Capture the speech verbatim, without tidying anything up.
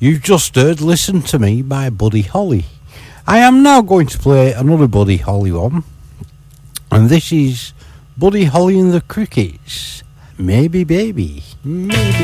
You've just heard Listen to Me by Buddy Holly. I am now going to play another Buddy Holly one, and this is Buddy Holly and the Crickets. Maybe Baby. Maybe